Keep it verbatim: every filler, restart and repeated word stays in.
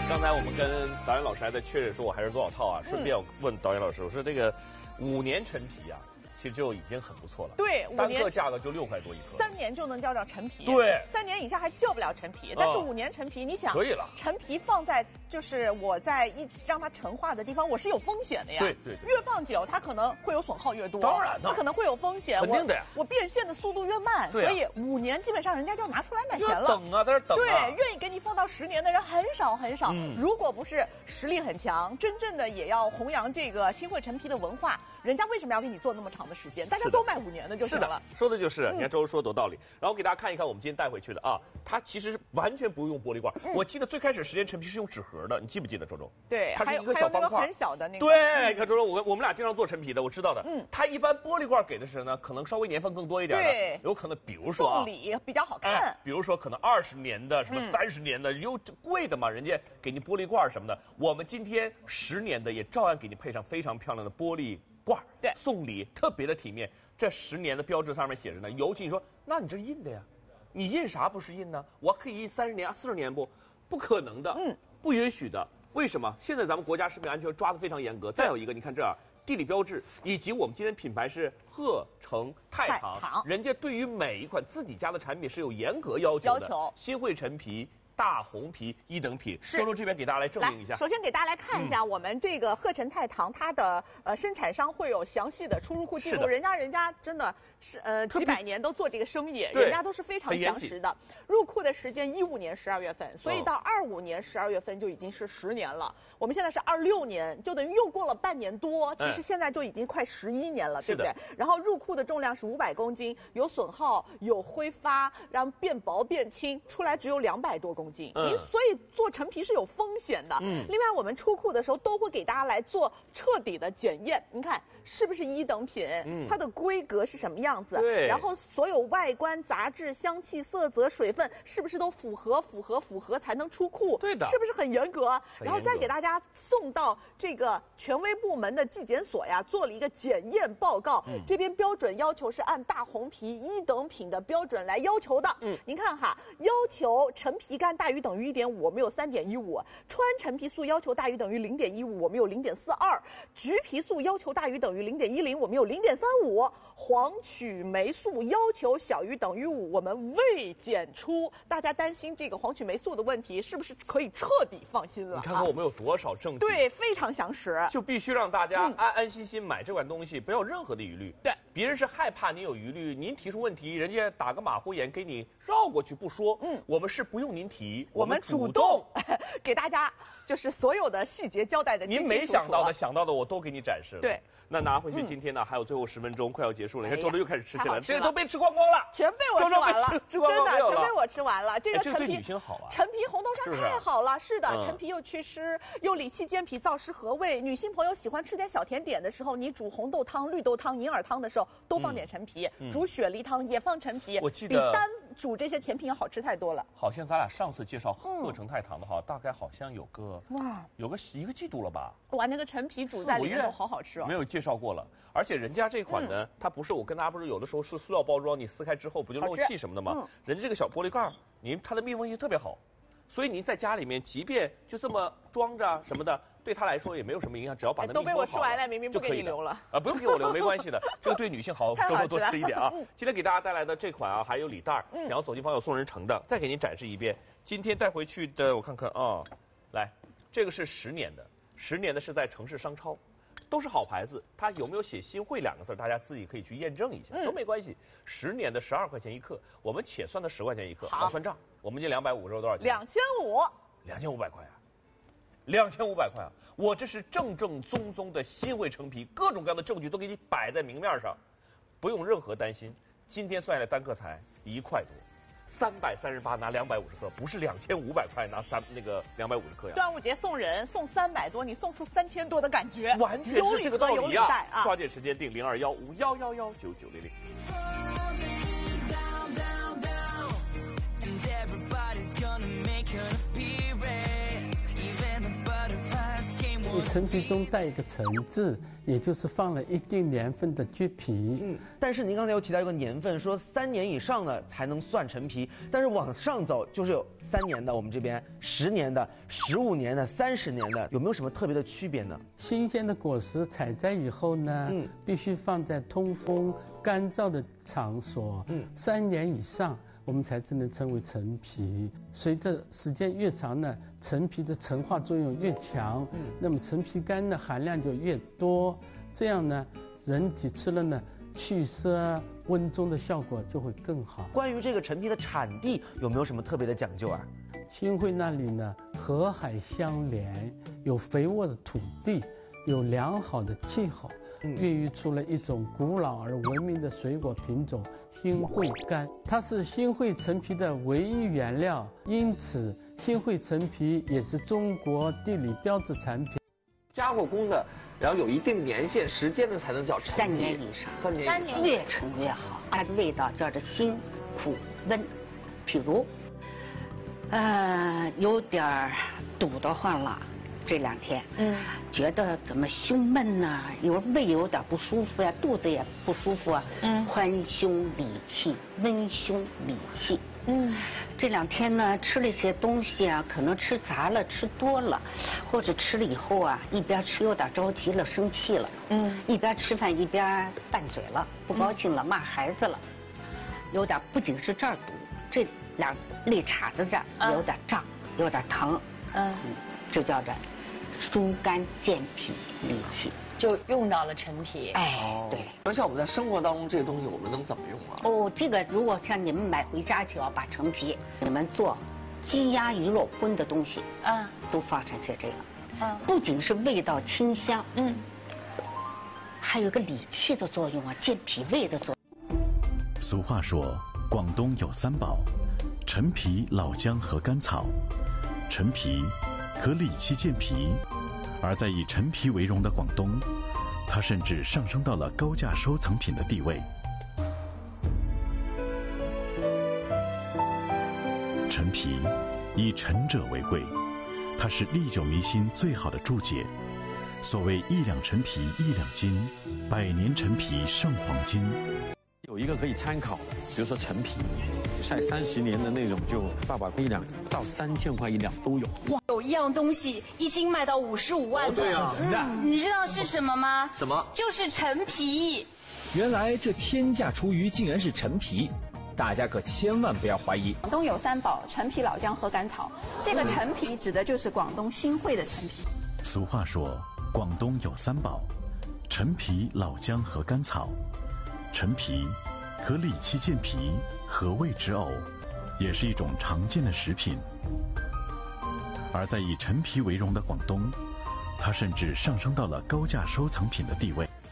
刚才我们跟导演老师还在确认说我还是多少套啊？顺便我问导演老师，我说这个五年陈皮啊，其实就已经很不错了。 对， 单个价格就六块多一颗， 三年就能叫到陈皮。 对， 三年以下还叫不了陈皮，但是五年陈皮，你想可以了。 陈皮放在就是我在一让它陈化的地方，我是有风险的呀。 对对。 越放久，它可能会有损耗越多。 当然了， 它可能会有风险。 肯定的呀。 我变现的速度越慢，所以五年基本上人家就要拿出来买钱了。 等啊，在这等啊。 对，愿意给你放到十年的人很少很少。如果不是实力很强，真正的也要弘扬这个新会陈皮的文化。人家为什么要给你做那么长的时间？大家都卖五年的就行了。 是的，说的就是，你看周说多道理。然后给大家看一看我们今天带回去的啊，它其实完全不用玻璃罐。我记得最开始十年陈皮是用纸盒的，你记不记得，周周？ 对， 它是一个小方块， 很小的那个。 对，你看周周，我我们俩经常做陈皮的，我知道的。嗯，它一般玻璃罐给的是呢，可能稍微年份更多一点的， 对， 有可能比如说啊， 送礼比较好看。 比如说可能二十年的，什么三十年的，有贵的嘛，人家给你玻璃罐什么的。我们今天十年的也照样给你配上非常漂亮的玻璃罐， 对， 送礼特别的体面。这十年的标志上面写着呢，尤其你说，那你这印的呀，你印啥不是印呢？我可以印三十年、四十年不？不可能的，嗯，不允许的。为什么？现在咱们国家食品安全抓得非常严格。再有一个，你看这儿地理标志，以及我们今天品牌是鹤城太堂，人家对于每一款自己家的产品是有严格要求的。 要求新会陈皮。大红皮一等品，周周这边给大家来证明一下。 首先给大家来看一下，我们这个鹤城太堂，它的呃生产商会有详细的出入库记录。人家人家真的是呃几百年都做这个生意，人家都是非常详实的。入库的时间一五年十二月份，所以到二五年十二月份就已经是十年了。我们现在是二六年，就等于又过了半年多。其实现在就已经快十一年了，对不对？然后入库的重量是五百公斤，有损耗，有挥发，让变薄变轻，出来只有两百多公斤。公斤，嗯，所以做陈皮是有风险的。嗯，另外我们出库的时候都会给大家来做彻底的检验，您看是不是一等品？嗯，它的规格是什么样子？ 对， 然后所有外观、杂质、香气、色泽、水分是不是都符合、符合、符合才能出库？ 对的， 是不是很严格？然后再给大家送到这个权威部门的纪检所呀，做了一个检验报告。嗯，这边标准要求是按大红皮一等品的标准来要求的。嗯，您看哈，要求陈皮干大于等于一点五，我们有三点一五；川陈皮素要求大于等于零点一五，我们有零点四二；橘皮素要求大于等于零点一零，我们有零点三五；黄曲霉素要求小于等于五，我们未检出。大家担心这个黄曲霉素的问题，是不是可以彻底放心了？ 你看看我们有多少证据？ 对，非常详实， 就必须让大家安安心心买这款东西，不要有任何的疑虑。 对， 别人是害怕您有疑虑，您提出问题，人家打个马虎眼给你绕过去不说。嗯，我们是不用您提， 我们主动给大家就是所有的细节交代的。 您没想到的、想到的，我都给你展示了。 对， 那拿回去，今天呢还有最后十分钟，快要结束了。你看周周又开始吃起来了， 这个都被吃光光了， 全被我吃完了， 吃光光没有了， 真的全被我吃完了。这个陈皮对女性好啊， 陈皮红豆沙太好了，是的，陈皮又祛湿又理气健脾燥湿和胃。女性朋友喜欢吃点小甜点的时候，你煮红豆汤、绿豆汤、银耳汤的时候，多放点陈皮；煮雪梨汤也放陈皮。 我记得比单煮这些甜品要好吃太多了。 好像咱俩上次介绍鹤城太堂的话，大概好像有个哇，有个一个季度了吧？ 哇，那个陈皮煮在里面都好好吃哦。 没有介绍过了，而且人家这款呢，它不是我跟大家不是有的时候是塑料包装，你撕开之后不就漏气什么的吗？人家这个小玻璃盖，您它的密封性特别好，所以您在家里面即便就这么装着什么的，对他来说也没有什么影响，只要把它密封好都被我吃完了，明明不给你留了啊，不用给我留，没关系的，这个对女性好，周周多吃一点啊。今天给大家带来的这款啊，还有礼袋，想要走进访友送人成的，再给您展示一遍。今天带回去的，我看看啊，来，这个是十年的，十年的是在城市商超。都是好牌子，它有没有写新会两个字，大家自己可以去验证一下，都没关系。十年的十二块钱一克，我们且算的十块钱一克，好算账。我们这两百五十多少钱？ 两千五， 两千五百块啊，两千五百块啊！我这是正正宗宗的新会陈皮，各种各样的证据都给你摆在明面上，不用任何担心。今天算下来单克才一块多。三百三十八拿两百五十克，不是两千五百块拿三那个两百五十克呀。 端午节送人送三百多，你送出三千多的感觉， 完全是这个道理呀、啊！ 啊、 抓紧时间订零二幺五幺幺幺九九零零。 你陈皮中带一个陈字，也就是放了一定年份的橘皮。 嗯，但是您刚才又提到一个年份，说三年以上的才能算陈皮，但是往上走就是有三年的，我们这边十年的、十五年的、三十年的，有没有什么特别的区别呢？ 新鲜的果实采摘以后呢，嗯，必须放在通风、干燥的场所，嗯，三年以上。我们才真能称为陈皮。随着时间越长呢，陈皮的陈化作用越强，嗯，那么陈皮苷的含量就越多，这样呢，人体吃了呢，祛湿温中的效果就会更好。 关于这个陈皮的产地有没有什么特别的讲究啊？ 新会那里呢，河海相连，有肥沃的土地，有良好的气候，孕育出了一种古老而文明的水果品种新会苷，它是新会陈皮的唯一原料，因此新会陈皮也是中国地理标志产品。 加过工的，然后有一定年限时间的才能叫陈皮。 三年以上， 三年三年越陈越好，它的味道叫做辛、苦、温。譬如，呃，有点堵得慌了。这两天，嗯，觉得怎么胸闷呢？有胃有点不舒服呀，肚子也不舒服啊。嗯，宽胸理气，温胸理气。嗯，这两天呢，吃了一些东西啊，可能吃杂了，吃多了，或者吃了以后啊，一边吃有点着急了，生气了。嗯，一边吃饭一边拌嘴了，不高兴了，骂孩子了，有点不仅是这儿堵，这两肋叉子这儿有点胀，有点疼。嗯，这叫做疏肝健脾理气， 就用到了陈皮。 哎，对。 那像我们在生活当中这个东西，我们能怎么用啊？ 哦，这个如果像你们买回家就要把陈皮，你们做鸡鸭鱼肉荤的东西，嗯，都放上去这个，嗯，不仅是味道清香，嗯，还有个理气的作用啊，健脾胃的作用。 俗话说，广东有三宝：陈皮、老姜和甘草。陈皮可理气健脾，而在以陈皮为荣的广东，它甚至上升到了高价收藏品的地位。陈皮以陈者为贵，它是历久弥新最好的注解。所谓一两陈皮一两斤，百年陈皮胜黄金。 有一个可以参考的，比如说陈皮，晒三十年的那种，就八百一两到三千块一两都有。 哇，有一样东西一斤卖到五十五万的。 哦，对啊， 嗯，你知道是什么吗？ 什么？ 就是陈皮。 原来这天价厨余竟然是陈皮，大家可千万不要怀疑。 广东有三宝：陈皮、老姜和甘草。这个陈皮指的就是广东新会的陈皮。 俗话说，广东有三宝：陈皮、老姜和甘草。陈皮可理气健脾，和胃之呕，也是一种常见的食品。而在以陈皮为荣的广东，它甚至上升到了高价收藏品的地位。